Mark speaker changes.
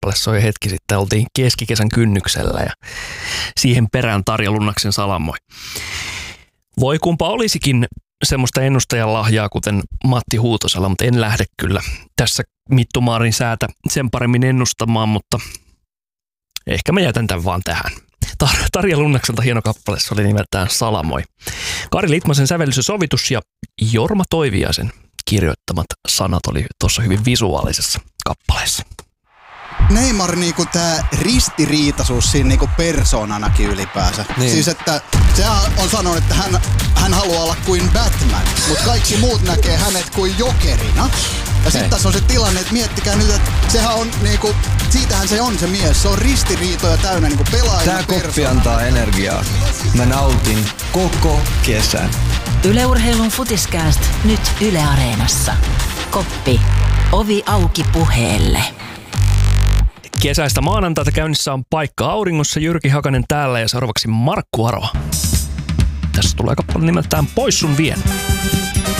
Speaker 1: kappale soi hetki sitten. Oltiin keskikesän kynnyksellä ja siihen perään Tarja Lunnaksen Salamoi. Voi kumpa olisikin semmoista ennustajan lahjaa, kuten Matti Huutosella, mutta en lähde kyllä tässä Mittumaarin säätä sen paremmin ennustamaan, mutta ehkä mä jätän tämän vaan tähän. Tarja Lunnakselta hieno kappale, se oli nimeltään Salamoi. Kari Litmasen sävellys ja sovitus ja Jorma Toiviaisen kirjoittamat sanat oli tuossa hyvin visuaalisessa kappaleessa.
Speaker 2: Neymar niinku tää ristiriitaisuus siinä niinku persoonanakin ylipäänsä. Niin. Siis että sehän on sanonut, että hän haluaa olla kuin Batman, mutta kaikki muut näkee hänet kuin jokerina. Ja sitten tässä on se tilanne, että miettikää nyt, että sehän on niinku, siitähän se on se mies. Se on ristiriitoja täynnä niinku pelaajana.
Speaker 3: Tää koppi antaa energiaa. Mä nautin koko kesän.
Speaker 4: Yle Urheilun Futiskääst nyt Yle Areenassa. Koppi. Ovi auki puheelle.
Speaker 1: Kesäistä maanantaita käynnissä on Paikka auringossa. Jyrki Hakanen täällä ja seuraavaksi Markku Aro. Tässä tulee kappale nimeltään Pois sun vien.